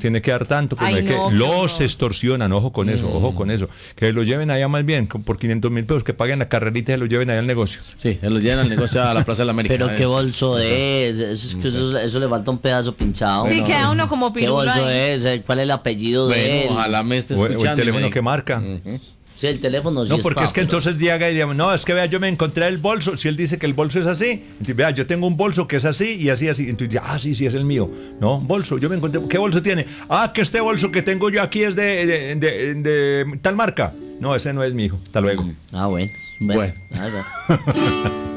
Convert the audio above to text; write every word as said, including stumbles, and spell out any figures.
tiene que dar tanto, que Ay, no hay no, que, qué los horror. extorsionan, ojo con eso, Mm. ojo con eso, que lo lleven allá más bien, con- por quinientos mil pesos, que paguen la carrerita y lo lleven allá al negocio. Sí, se lo llevan al negocio a la Plaza de la América. Pero eh. qué bolso es, eso, es que eso, eso le falta un pedazo pinchado. Sí, Bueno, queda uno como ¿Qué pirulo bolso ahí. es? Eh, ¿Cuál es el apellido de Bueno, él? ojalá me esté O, o escuchando. el y teléfono me- que marca. Ujú. Sí, el teléfono sí No, porque está, es que pero- entonces llega y diría, no, es que vea, yo me encontré el bolso. Si él dice que el bolso es así, entonces, vea, yo tengo un bolso que es así y así, así. Entonces, ah, sí, sí, es el mío. No, bolso, yo me encontré. ¿Qué bolso tiene? Ah, que este bolso que tengo yo aquí es de, de, de- de tal marca. No, ese no es mi hijo. Hasta luego. Ah, bueno. Bueno. Ah, bueno.